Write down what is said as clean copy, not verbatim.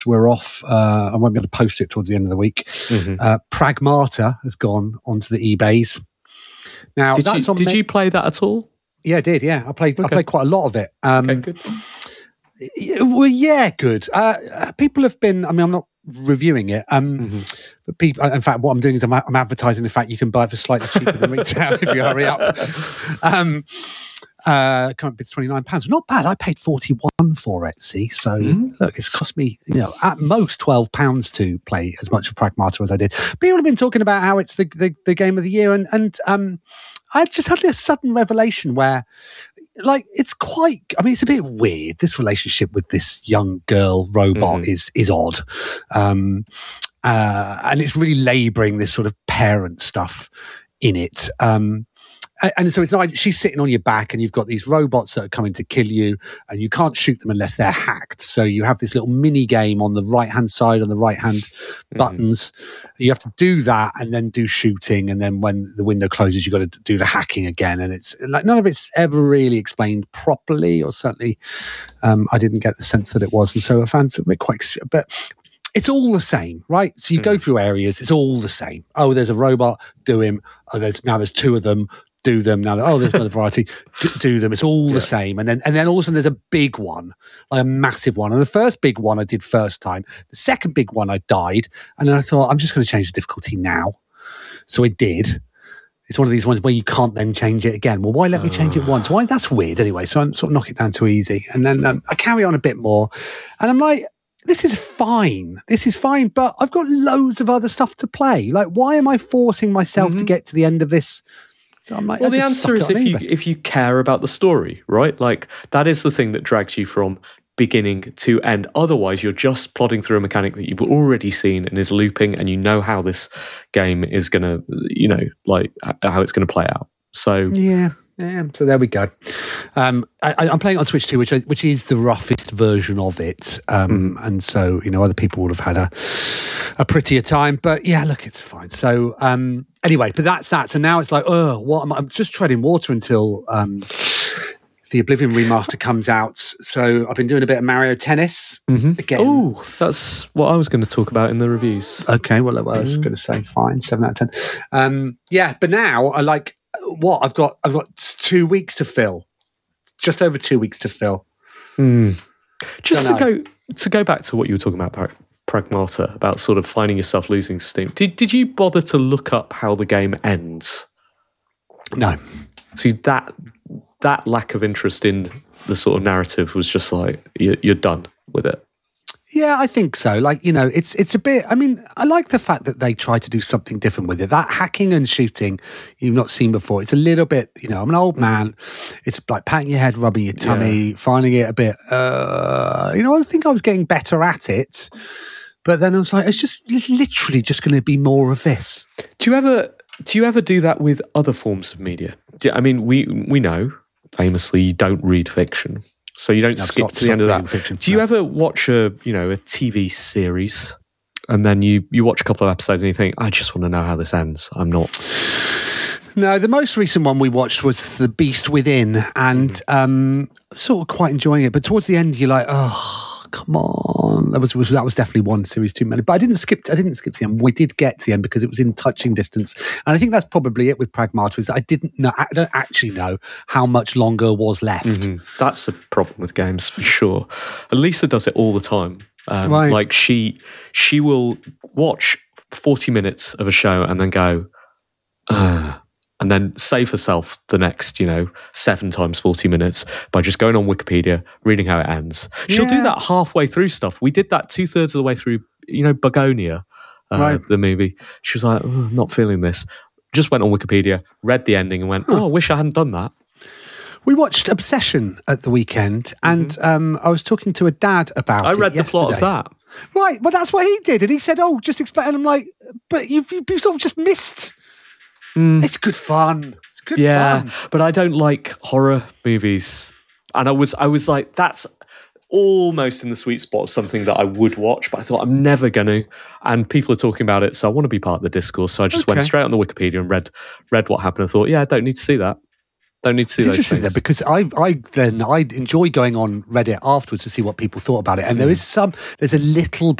we're off. I won't be able to post it towards the end of the week. Pragmata has gone onto the eBays. Now, did you play that at all? Yeah, I did. Yeah, I played quite a lot of it. Okay, good. Well, yeah, good. People have been. I mean, I'm not reviewing it. But people. In fact, what I'm doing is I'm advertising the fact you can buy it for slightly cheaper than retail if you hurry up. Current bid's £29. Not bad. I paid 41 for it. See, so look, it's cost me, at most £12 to play as much of Pragmata as I did. People have been talking about how it's the game of the year, and I just had this sudden revelation where, like, it's quite. I mean, it's a bit weird. This relationship with this young girl robot is odd, and it's really labouring this sort of parent stuff in it. And so it's not, she's sitting on your back and you've got these robots that are coming to kill you and you can't shoot them unless they're hacked. So you have this little mini game on the right-hand side, on the right-hand buttons. You have to do that and then do shooting. And then when the window closes, you've got to do the hacking again. And it's like, none of it's ever really explained properly, or certainly I didn't get the sense that it was. And so I found it quite, but it's all the same, right? So you go through areas, it's all the same. Oh, there's a robot, do him. Oh, there's two of them. Do them now. Oh, there's another variety. Do them. It's all the same. And then all of a sudden there's a big one, like a massive one. And the first big one I did first time. The second big one I died, and then I thought I'm just going to change the difficulty now. So I did. It's one of these ones where you can't then change it again. Well, why let me change it once? Why? That's weird. Anyway, so I sort of knock it down too easy, and then I carry on a bit more, and I'm like, this is fine. This is fine, but I've got loads of other stuff to play. Like, why am I forcing myself to get to the end of this? So I'm like, well, the answer is if you care about the story, right? Like, that is the thing that drags you from beginning to end. Otherwise, you're just plodding through a mechanic that you've already seen and is looping, and you know how this game is going to, like how it's going to play out. So yeah. So there we go. I'm playing on Switch 2, which is the roughest version of it, and so other people would have had a prettier time. But yeah, look, it's fine. So anyway, but that's that. So now it's like, what am I? I'm just treading water until the Oblivion remaster comes out. So I've been doing a bit of Mario Tennis again. Oh, that's what I was going to talk about in the reviews. Okay, well, I was going to say fine, 7 out of 10. Yeah, but now I like. What I've got 2 weeks to fill, just over 2 weeks to fill. Just to go back to what you were talking about, Pragmata, about sort of finding yourself losing steam. Did you bother to look up how the game ends? No. See, that lack of interest in the sort of narrative was just like you're done with it. Yeah, I think so. Like, it's a bit, I mean, I like the fact that they try to do something different with it. That hacking and shooting you've not seen before. It's a little bit, I'm an old man. It's like patting your head, rubbing your tummy, finding it a bit, I think I was getting better at it. But then I was like, it's literally just going to be more of this. Do you ever do that with other forms of media? I mean, we know, famously, you don't read fiction. So you don't skip to the end of that. Fiction. Do you ever watch a TV series and then you watch a couple of episodes and you think, I just want to know how this ends? I'm not. No, the most recent one we watched was The Beast Within, and sort of quite enjoying it. But towards the end, you're like, oh, come on. That was definitely one series too many. But I didn't skip to the end. We did get to the end because it was in touching distance. And I think that's probably it with Pragmata, is I don't actually know how much longer was left. That's a problem with games for sure. Lisa does it all the time. Right. Like she will watch 40 minutes of a show and then go, and then save herself the next, 7 times 40 minutes by just going on Wikipedia, reading how it ends. She'll do that halfway through stuff. We did that 2/3 of the way through, Begonia, the movie. She was like, not feeling this. Just went on Wikipedia, read the ending and went, I wish I hadn't done that. We watched Obsession at the weekend, and I was talking to a dad about it. I read the plot of that. Right, well, that's what he did. And he said, just explain. And I'm like, but you've sort of just missed... It's good fun. It's good fun. But I don't like horror movies. And I was like, that's almost in the sweet spot of something that I would watch, but I thought I'm never going to. And people are talking about it, so I want to be part of the discourse. So I just went straight on the Wikipedia and read what happened and thought, I don't need to see that. Don't need to see It's those interesting things. though, because I enjoy going on Reddit afterwards to see what people thought about it, and there's a little